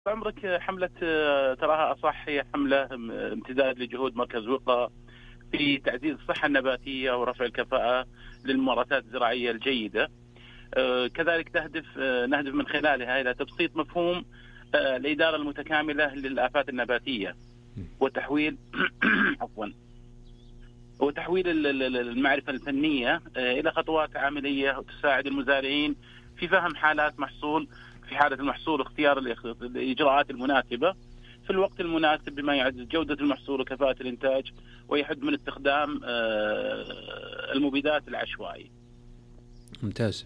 عمرك حملة تراها أصح هي حملة امتداد لجهود مركز وقا في تعزيز الصحة النباتية ورفع الكفاءة للممارسات الزراعية الجيدة. كذلك نهدف من خلالها إلى تبسيط مفهوم الإدارة المتكاملة للآفات النباتية وتحويل عفوا وتحويل المعرفة الفنية إلى خطوات عملية تساعد المزارعين في فهم حالات محصول، في حالة المحصول اختيار الإجراءات المناسبة في الوقت المناسب بما يعزز جودة المحصول وكفاءة الإنتاج ويحد من استخدام المبيدات العشوائية. ممتاز.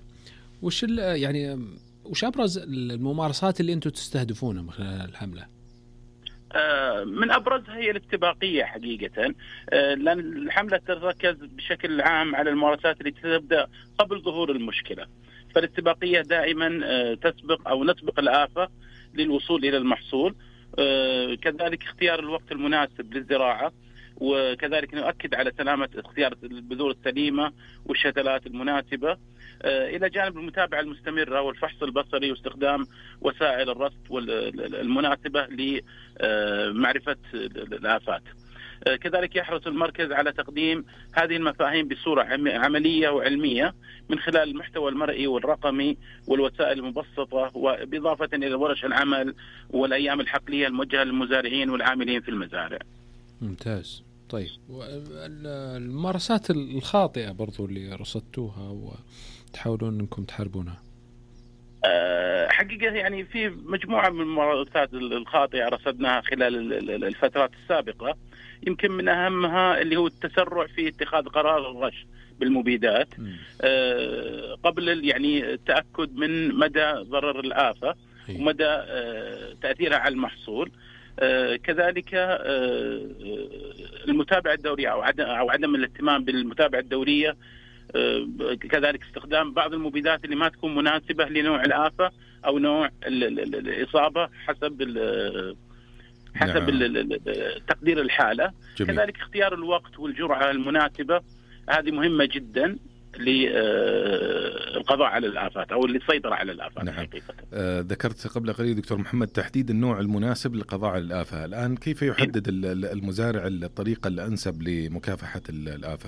وش أبرز الممارسات اللي أنتم تستهدفونها من خلال الحملة؟ من أبرزها هي الاستباقية حقيقة، لأن الحملة تركز بشكل عام على الممارسات اللي تبدأ قبل ظهور المشكلة، فالاستباقية دائما تسبق أو نسبق الآفة للوصول إلى المحصول. كذلك اختيار الوقت المناسب للزراعة، وكذلك نؤكد على سلامة اختيار البذور السليمة والشتلات المناسبة، إلى جانب المتابعة المستمرة والفحص البصري واستخدام وسائل الرصد المناسبة لمعرفة الآفات. كذلك يحرص المركز على تقديم هذه المفاهيم بصورة عملية وعلمية من خلال المحتوى المرئي والرقمي والوسائل المبسطة، وبإضافة إلى ورش العمل والأيام الحقلية الموجهة للمزارعين والعاملين في المزارع. ممتاز. طيب، الممارسات الخاطئة برضو اللي رصدتوها وتحاولون أنكم تحاربونها؟ حقيقة يعني في مجموعة من الممارسات الخاطئة رصدناها خلال الفترات السابقة، يمكن من أهمها اللي هو التسرع في اتخاذ قرار الغش بالمبيدات قبل يعني التأكد من مدى ضرر الآفة ومدى تأثيرها على المحصول. كذلك المتابعة الدورية أو عدم الاهتمام بالمتابعة الدورية، كذلك استخدام بعض المبيدات اللي ما تكون مناسبة لنوع الآفة أو نوع الإصابة حسب تقدير الحالة. جميل. كذلك اختيار الوقت والجرعة المناسبة، هذه مهمة جدا للقضاء على الآفات أو للسيطرة على الآفات. نعم. حقيقة ذكرت قبل قليل دكتور محمد تحديد النوع المناسب للقضاء على الآفة. الآن كيف يحدد المزارع الطريقة الأنسب لمكافحة الآفة؟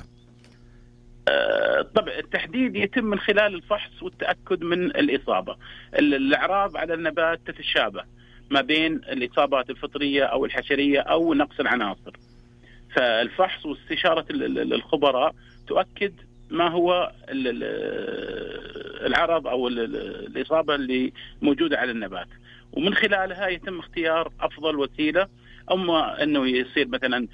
طبعا التحديد يتم من خلال الفحص والتأكد من الإصابة. الأعراض على النبات تتشابه ما بين الإصابات الفطرية أو الحشرية أو نقص العناصر، فالفحص واستشارة الخبراء تؤكد ما هو العرض أو الإصابة اللي موجودة على النبات، ومن خلالها يتم اختيار أفضل وسيلة، أما أنه يصير مثلا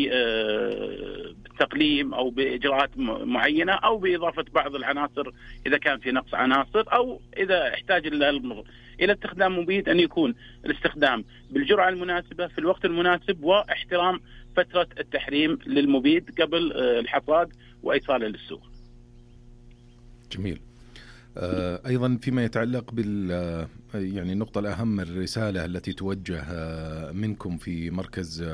بتقليم أو بإجراءات معينة أو بإضافة بعض العناصر إذا كان في نقص عناصر، أو إذا احتاج إلى استخدام مبيد أن يكون الاستخدام بالجرعة المناسبة في الوقت المناسب، واحترام فترة التحريم للمبيد قبل الحصاد وإيصاله للسوق. جميل. أيضا فيما يتعلق يعني النقطة الأهم، الرسالة التي توجه منكم في مركز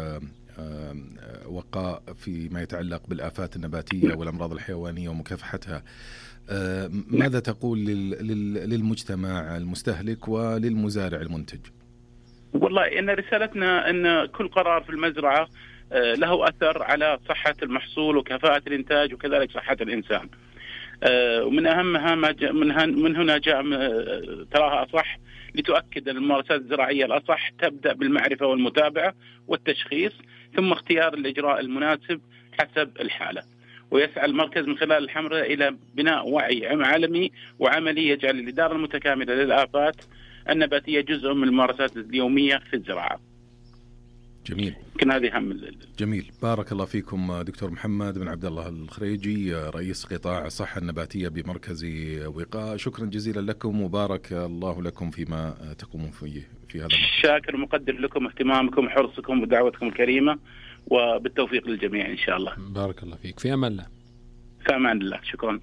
وقاء فيما يتعلق بالآفات النباتية والأمراض الحيوانية ومكافحتها، ماذا تقول للمجتمع المستهلك وللمزارع المنتج؟ والله إن رسالتنا أن كل قرار في المزرعة له أثر على صحة المحصول وكفاءة الإنتاج وكذلك صحة الإنسان، ومن أهمها من هنا جاء تراها أصح لتؤكد أن الممارسات الزراعية الأصح تبدأ بالمعرفة والمتابعة والتشخيص، ثم اختيار الإجراء المناسب حسب الحالة. ويسعى المركز من خلال الحملة إلى بناء وعي عالمي وعملي يجعل الإدارة المتكاملة للآفات النباتية جزء من الممارسات اليومية في الزراعة. جميل. يمكن هذه أهم. جميل. بارك الله فيكم دكتور محمد بن عبد الله الخريجي، رئيس قطاع الصحة النباتية بمركز وقاء. شكرا جزيلا لكم وبارك الله لكم فيما تقومون فيه في هذا المركز. شاكر ومقدر لكم اهتمامكم وحرصكم ودعوتكم الكريمة، وبالتوفيق للجميع إن شاء الله. بارك الله فيك. في أمان الله. في أمان الله. شكرا.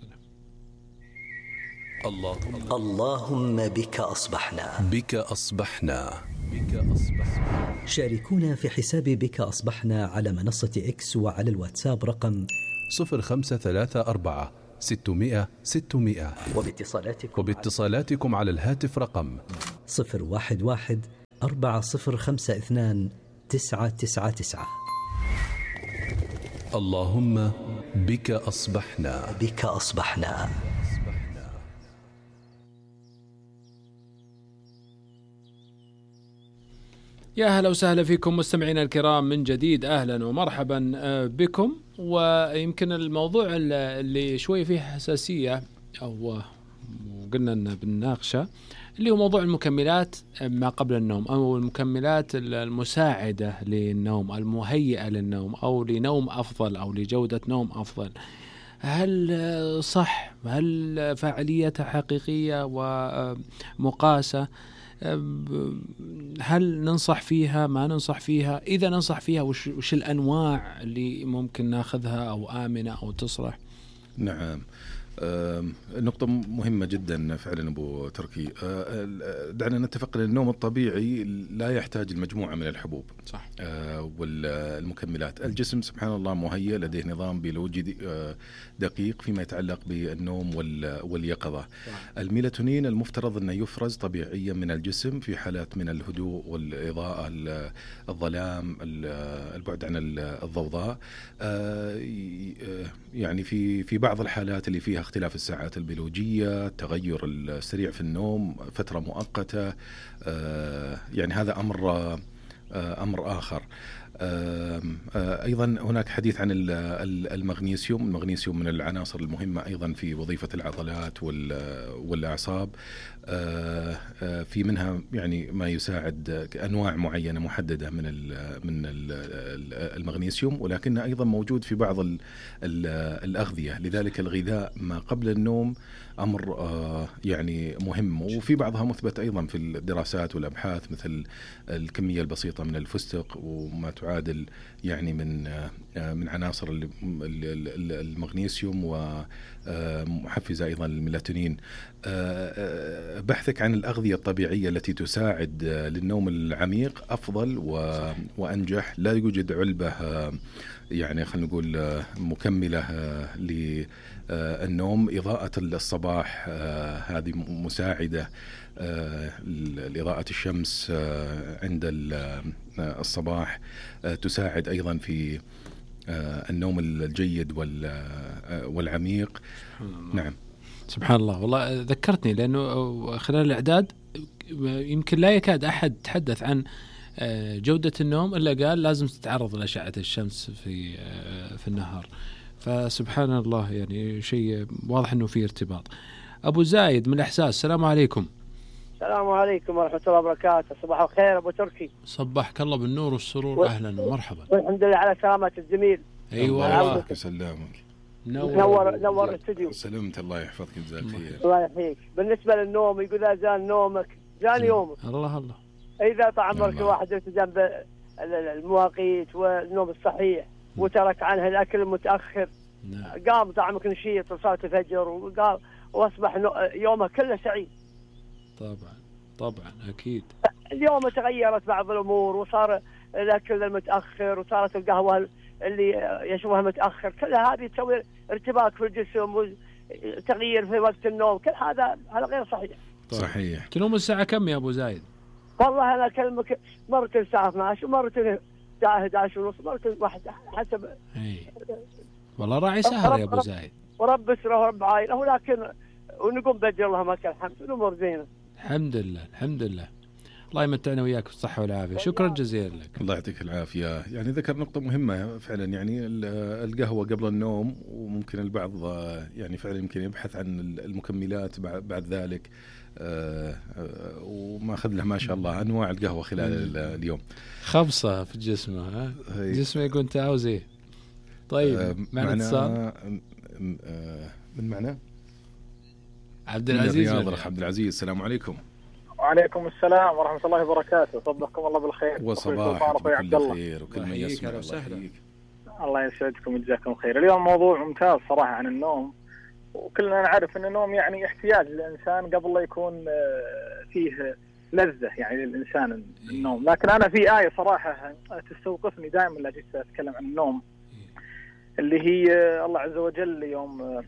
اللهم بك أصبحنا. بك أصبحنا. شاركونا في حساب بك أصبحنا على منصة إكس وعلى الواتساب رقم 0534 600 600، وباتصالاتكم على الهاتف رقم 011 4052 999. اللهم بك أصبحنا. بك أصبحنا. يا أهلا وسهلا فيكم مستمعينا الكرام من جديد، أهلا ومرحبا بكم. ويمكن الموضوع اللي شوي فيه حساسية أو قلنا أن بنناقشه اللي هو موضوع المكملات ما قبل النوم، أو المكملات المساعدة للنوم، المهيئة للنوم أو لنوم أفضل أو لجودة نوم أفضل. هل صح؟ هل فاعليتها حقيقية ومقاسة؟ هل ننصح فيها ما ننصح فيها؟ إذا ننصح فيها وش الأنواع اللي ممكن ناخذها أو آمنة أو تصلح؟ نعم، نقطة مهمة جدا فعلا أبو تركي. دعنا نتفق أن النوم الطبيعي لا يحتاج المجموعة من الحبوب صح. والمكملات. الجسم سبحان الله مهيئ، لديه نظام بيولوجي دقيق فيما يتعلق بالنوم واليقظة. الميلاتونين المفترض أنه يفرز طبيعيا من الجسم في حالات من الهدوء والإضاءة، الظلام، البعد عن الضوضاء. يعني في بعض الحالات اللي فيها اختلاف الساعات البيولوجية، التغير السريع في النوم فترة مؤقتة، يعني هذا أمر آخر. أيضا هناك حديث عن المغنيسيوم. المغنيسيوم من العناصر المهمة أيضا في وظيفة العضلات والأعصاب. في منها يعني ما يساعد أنواع معينة محددة من المغنيسيوم، ولكنه أيضا موجود في بعض الأغذية. لذلك الغذاء ما قبل النوم أمر يعني مهم، وفي بعضها مثبت أيضا في الدراسات والأبحاث، مثل الكمية البسيطة من الفستق وما تعادل يعني من عناصر المغنيسيوم ومحفزة أيضا الميلاتونين. بحثك عن الأغذية الطبيعية التي تساعد للنوم العميق أفضل وأنجح. لا يوجد علبة يعني خلينا نقول مكملة للنوم. إضاءة الصباح هذه مساعدة، لإضاءة الشمس عند الصباح تساعد أيضا في النوم الجيد والعميق. نعم سبحان الله. والله ذكرتني، لأنه خلال الإعداد يمكن لا يكاد أحد تحدث عن جودة النوم إلا قال لازم تتعرض لأشعة الشمس في النهار. فسبحان الله، يعني شيء واضح أنه فيه ارتباط. أبو زايد من الإحساس، السلام عليكم. السلام عليكم ورحمة الله وبركاته. صباح الخير أبو تركي. صبحك الله بالنور والسرور، أهلا ومرحبا. والحمد لله على سلامة الزميل. أيوة الله يسلمك. نور الاستوديو. سلمت، الله يحفظك جزاك خير. الله يحييك. بالنسبة للنوم يقول إذا زال نومك زال يومك. الله الله. إذا طعمك واحد التزم بالمواقيت والنوم الصحيح وترك عنها الأكل المتأخر، قام طعمك نشيط وصلت الفجر وقال وأصبح يومه كله سعيد. طبعا أكيد. اليوم تغيرت بعض الأمور وصار الأكل المتأخر وصارت القهوة اللي يشوفها متأخر، كل هذه تسوي ارتباك في الجسم وتغيير في وقت النوم. كل هذا غير صحيح. صحيح. تنوم الساعة كم يا أبو زايد؟ والله أنا أكلمك مرة الساعة 12 ومرة الساعة 11 ونص، مرة واحدة حسب. والله راعي سهر يا أبو زايد. ورب أسرة ورب عائلة، ولكن ونقوم بدري اللهم لك الحمد والأمور زينة. الحمد لله. الله يمتعنا وياك بالصحة والعافية. شكرا جزيلا لك. الله يعطيك العافية. يعني ذكر نقطة مهمة فعلا، يعني القهوة قبل النوم، وممكن البعض يعني فعلا يمكن يبحث عن المكملات بعد ذلك، وما أخذ له ما شاء الله أنواع القهوة خلال اليوم. خبصة في جسمه، جسمه يقول أنت عاوز إيه. طيب معنا اتصال من معنا عبد العزيز. عبد العزيز، السلام عليكم. وعليكم السلام ورحمة الله وبركاته. صبحكم الله بالخير وصباحكم بكل خير وكل من يسمع. الله يسعدكم ويجزاكم خير. اليوم موضوع ممتاز صراحة عن النوم، وكلنا نعرف أن النوم يعني احتياج للإنسان قبل لا يكون فيه لذة يعني للإنسان النوم. لكن أنا في آية صراحة تستوقفني دائما لا جيت أتكلم عن النوم، اللي هي الله عز وجل يوم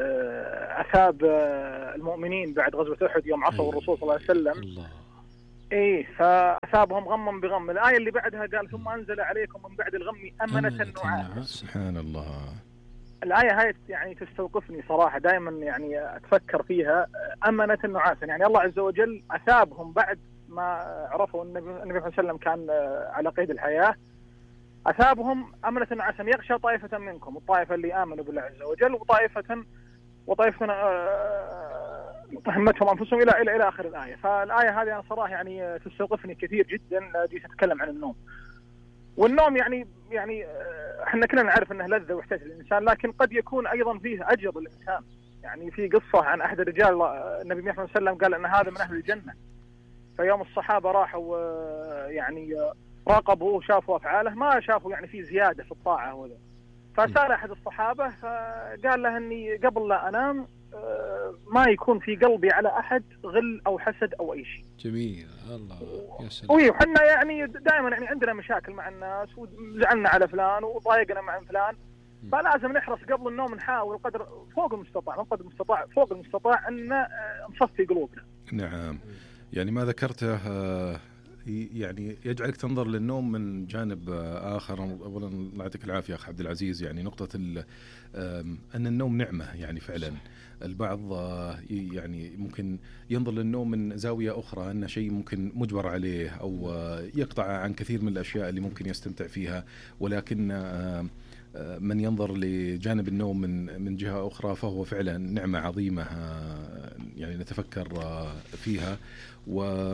أثاب المؤمنين بعد غزوة أحد، يوم عصوا الرسول صلى الله عليه وسلم. إيه فأصابهم غم بغم. الآية اللي بعدها قال ثم أنزل عليكم من بعد الغم أمنة نعاسا. سبحان الله. الآية هاي يعني تستوقفني صراحة، دائما يعني أتفكر فيها. أمنة نعاسا يعني الله عز وجل أثابهم بعد ما عرفوا النبي صلى الله عليه وسلم كان على قيد الحياة، أثابهم أمنة نعاسا يغشى طائفة منكم، الطائفة اللي آمنوا بالله عز وجل، وطائفة همتهم أنفسهم إلى آخر الآية. فالآية هذه أنا صراحة يعني تستوقفني كثير جدا. جيت أتكلم عن النوم، والنوم يعني احنا كلنا نعرف انه لذة واحتياج للإنسان، لكن قد يكون أيضا فيه أجر للإنسان. يعني في قصة عن أحد الرجال النبي محمد صلى الله عليه وسلم قال أن هذا من أهل الجنة، فيوم الصحابة راحوا يعني راقبوا وشافوا أفعاله، ما شافوا يعني في زيادة في الطاعة وذا. فسأل أحد الصحابة فقال له أني قبل لا أنام ما يكون في قلبي على أحد غل أو حسد أو أي شيء. جميل. الله يا سلام. وحنا يعني دائما يعني عندنا مشاكل مع الناس، وزعلنا على فلان وضايقنا مع فلان، فلازم نحرص قبل النوم نحاول قدر فوق المستطاع أن نصفي قلوبنا. نعم. يعني ما ذكرته يعني يجعلك تنظر للنوم من جانب آخر. أولا الله يعطيك العافية أخ عبد العزيز، يعني نقطة أن النوم نعمة. يعني فعلا البعض يعني ممكن ينظر للنوم من زاوية أخرى أنه شيء ممكن مجبر عليه أو يقطع عن كثير من الأشياء اللي ممكن يستمتع فيها، ولكن من ينظر لجانب النوم من جهة أخرى فهو فعلا نعمة عظيمة يعني نتفكر فيها، و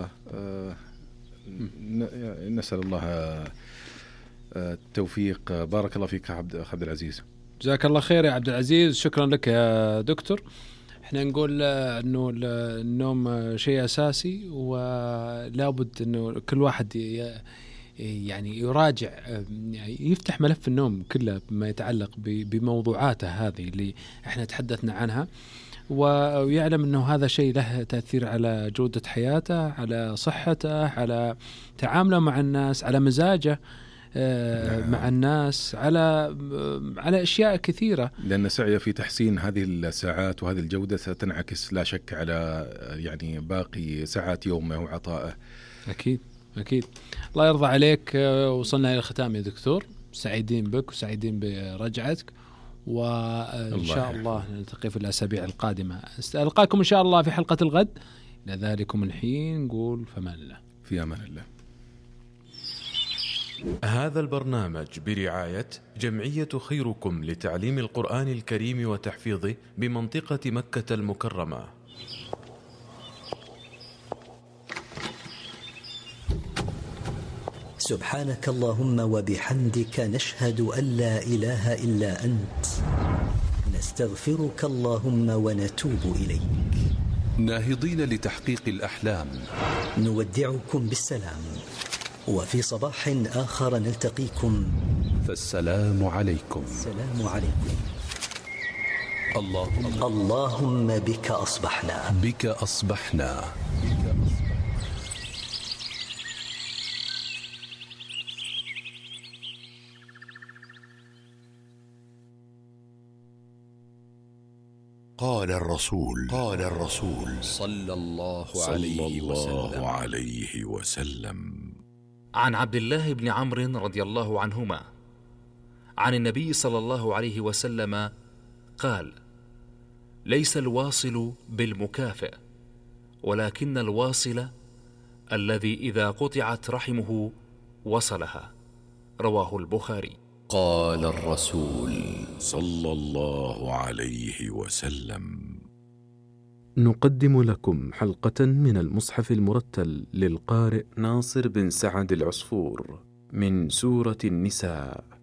نسأل الله التوفيق. بارك الله فيك عبد العزيز. جزاك الله خير يا عبد العزيز، شكرا لك يا دكتور. احنا نقول انه النوم شيء اساسي، ولا بد انه كل واحد يعني يراجع، يعني يفتح ملف النوم كله بما يتعلق بموضوعاته هذه اللي احنا تحدثنا عنها، ويعلم أنه هذا شيء له تأثير على جودة حياته، على صحته، على تعامله مع الناس، على مزاجه مع الناس، على أشياء كثيرة. لأن سعيه في تحسين هذه الساعات وهذه الجودة ستنعكس لا شك على يعني باقي ساعات يومه وعطائه. أكيد. الله يرضى عليك. وصلنا إلى الختام يا دكتور، سعيدين بك وسعيدين برجعتك، وإن شاء الله نلتقي في الأسابيع القادمة. ألقاكم إن شاء الله في حلقة الغد. إلى ذلكم الحين نقول فمان الله. في أمان الله. هذا البرنامج برعاية جمعية خيركم لتعليم القرآن الكريم وتحفيظه بمنطقة مكة المكرمة. سبحانك اللهم وبحمدك، نشهد أن لا إله إلا أنت، نستغفرك اللهم ونتوب إليك. ناهضين لتحقيق الأحلام، نودعكم بالسلام، وفي صباح آخر نلتقيكم، فالسلام عليكم. السلام عليكم. اللهم بك أصبحنا. بك أصبحنا. قال الرسول صلى الله عليه وسلم. عن عبد الله بن عمرو رضي الله عنهما عن النبي صلى الله عليه وسلم قال: ليس الواصل بالمكافئ، ولكن الواصل الذي إذا قطعت رحمه وصلها. رواه البخاري. قال الرسول صلى الله عليه وسلم. نقدم لكم حلقة من المصحف المرتل للقارئ ناصر بن سعد العصفور من سورة النساء.